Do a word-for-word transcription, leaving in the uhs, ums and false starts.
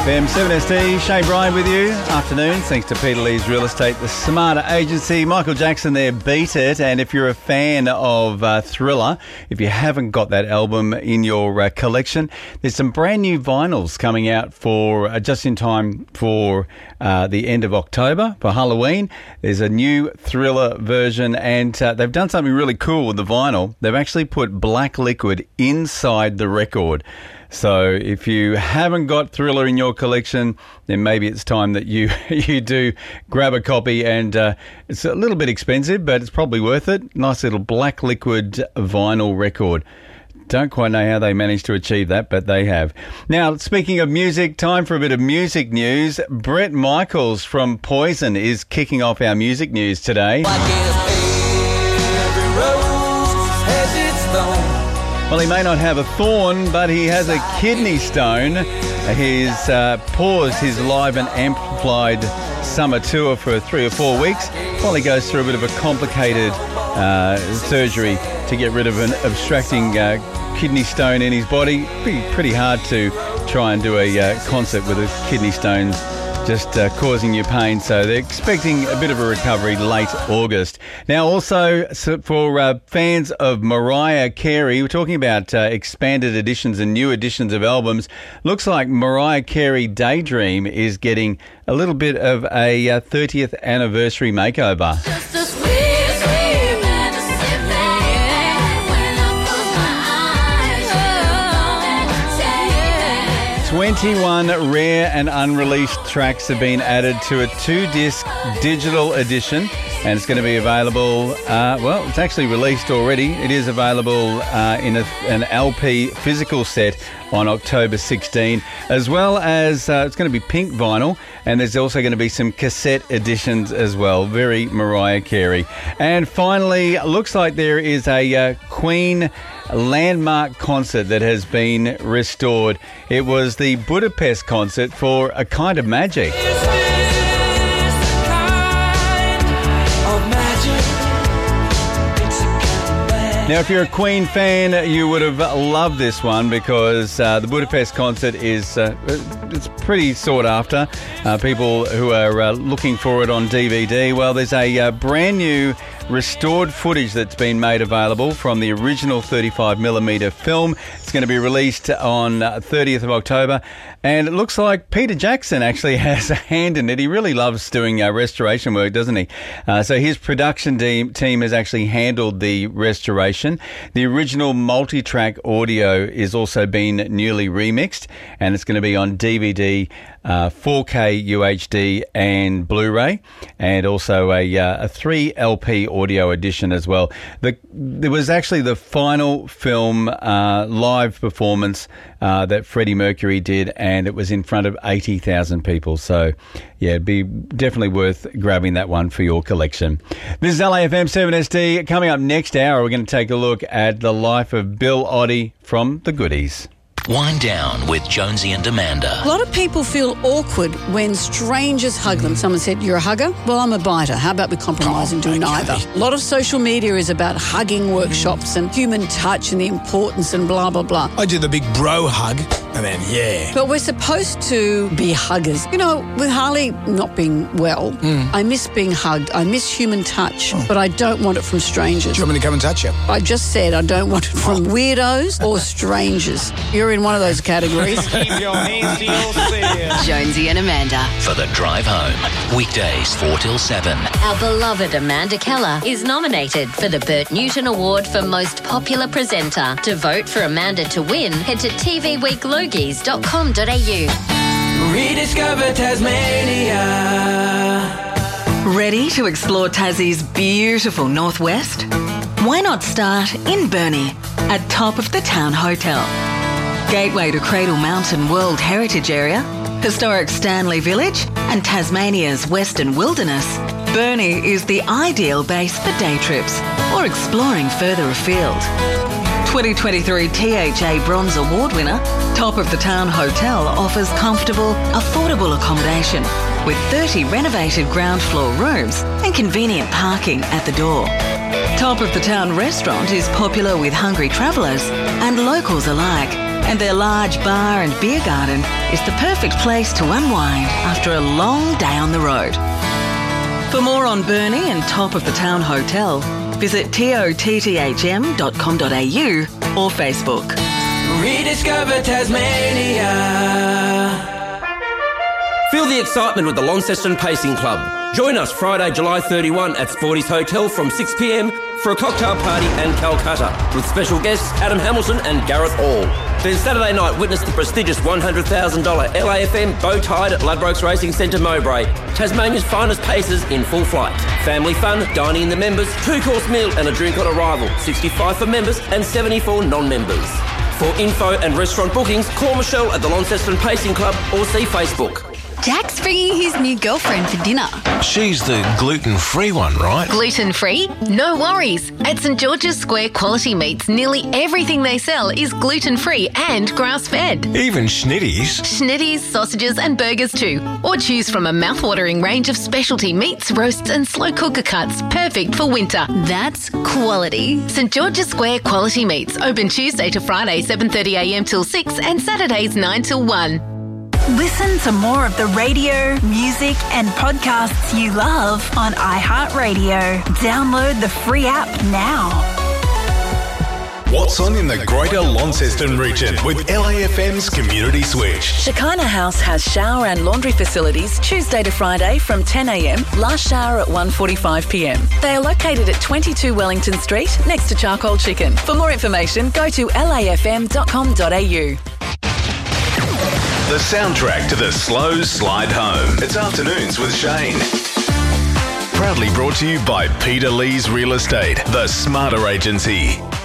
F M, seven S D, Shane Bryan with you. Afternoon, thanks to Peter Lee's Real Estate, the Smarter Agency. Michael Jackson there, Beat It. And if you're a fan of uh, Thriller, if you haven't got that album in your uh, collection, there's some brand new vinyls coming out for uh, just in time for uh, the end of October, for Halloween. There's a new Thriller version, and uh, they've done something really cool with the vinyl. They've actually put black liquid inside the record. So if you haven't got Thriller in your collection, then maybe it's time that you you do grab a copy. And uh, it's a little bit expensive, but it's probably worth it. Nice little black liquid vinyl record. Don't quite know how they managed to achieve that, but they have. Now, speaking of music, time for a bit of music news. Bret Michaels from Poison is kicking off our music news today. Well, he may not have a thorn, but he has a kidney stone. He's uh, paused his live and amplified summer tour for three or four weeks while he goes through a bit of a complicated uh, surgery to get rid of an obstructing uh, kidney stone in his body. Pretty, pretty hard to try and do a uh, concert with a kidney stone just uh, causing you pain. So they're expecting a bit of a recovery late August. Now, also so for uh, fans of Mariah Carey, we're talking about uh, expanded editions and new editions of albums. Looks like Mariah Carey Daydream is getting a little bit of a uh, thirtieth anniversary makeover. Just a sweet, sweet fantasy, when I close my eyes, twenty-one rare and unreleased tracks have been added to a two-disc digital edition, and it's going to be available, uh, well, it's actually released already. It is available uh, in a, an L P physical set on October sixteenth, as well as uh, it's going to be pink vinyl, and there's also going to be some cassette editions as well. Very Mariah Carey. And finally, looks like there is a uh, Queen landmark concert that has been restored. It was the Budapest concert for A Kind of Magic. Now, if you're a Queen fan, you would have loved this one because uh, the Budapest concert is uh, it's pretty sought after. Uh, people who are uh, looking for it on D V D. Well, there's a uh, brand new restored footage that's been made available from the original thirty-five millimeter film. It's going to be released on uh, thirtieth of October, and it looks like Peter Jackson actually has a hand in it. He really loves doing uh, restoration work, doesn't he? Uh, so his production team, team has actually handled the restoration. The original multi-track audio is also been newly remixed, and it's going to be on D V D, uh, four K U H D and Blu-ray, and also a, uh, a three L P audio edition as well. The, there was actually the final film uh, live performance uh, that Freddie Mercury did, and it was in front of eighty thousand people. So, yeah, it'd be definitely worth grabbing that one for your collection. This is L A F M seven S D. Coming up next hour, we're going to take a look at the life of Bill Oddie from The Goodies. Wind Down with Jonesy and Amanda. A lot of people feel awkward when strangers hug them. Someone said, "You're a hugger?" Well, I'm a biter. How about we compromise and do neither? A lot of social media is about hugging workshops and human touch and the importance and blah, blah, blah. I do the big bro hug and then, yeah. But we're supposed to be huggers. You know, with Harley not being well, Mm. I miss being hugged. I miss human touch, but I don't want it from strangers. Do you want me to come and touch you? I just said I don't want it from weirdos or strangers. You're in one of those categories. Keep your hands to yourself. Jonesy and Amanda. For the drive home. Weekdays four till seven. Our beloved Amanda Keller is nominated for the Bert Newton Award for Most Popular Presenter. To vote for Amanda to win, head to t v week logies dot com dot a u. Rediscover Tasmania. Ready to explore Tassie's beautiful northwest? Why not start in Burnie at Top of the Town Hotel? Gateway to Cradle Mountain World Heritage Area, historic Stanley Village and Tasmania's Western Wilderness, Burnie is the ideal base for day trips or exploring further afield. twenty twenty-three T H A Bronze Award winner, Top of the Town Hotel offers comfortable, affordable accommodation with thirty renovated ground floor rooms and convenient parking at the door. Top of the Town Restaurant is popular with hungry travellers and locals alike, And their large bar and beer garden is the perfect place to unwind after a long day on the road. For more on Burnie and Top of the Town Hotel, visit totthm dot com dot a u or Facebook. Rediscover Tasmania. Feel the excitement with the Launceston Pacing Club. Join us Friday, July thirty-first at Sporty's Hotel from six p m for a cocktail party and Calcutta with special guests Adam Hamilton and Gareth Hall. Then Saturday night, witness the prestigious one hundred thousand dollars L A F M Bow Tide at Ladbrokes Racing Centre Mowbray. Tasmania's finest pacers in full flight. Family fun, dining in the members, two-course meal and a drink on arrival. sixty-five for members and seventy for non-members. For info and restaurant bookings, call Michelle at the Launceston Pacing Club or see Facebook. Jack's bringing his new girlfriend for dinner. She's the gluten-free one, right? Gluten-free? No worries. At St George's Square Quality Meats, nearly everything they sell is gluten-free and grass-fed. Even schnitties. Schnitties, sausages and burgers too. Or choose from a mouth-watering range of specialty meats, roasts and slow cooker cuts, perfect for winter. That's quality. St George's Square Quality Meats, open Tuesday to Friday seven thirty a m till six and Saturdays nine till one. Listen to more of the radio, music and podcasts you love on iHeartRadio. Download the free app now. What's on in the Greater Launceston region with L A F M's Community Switch? Shekinah House has shower and laundry facilities Tuesday to Friday from ten a m, last shower at one forty-five p m. They are located at twenty-two Wellington Street next to Charcoal Chicken. For more information, go to l a f m dot com dot a u. The soundtrack to the slow slide home. It's Afternoons with Shane. Proudly brought to you by Peter Lee's Real Estate, the Smarter Agency.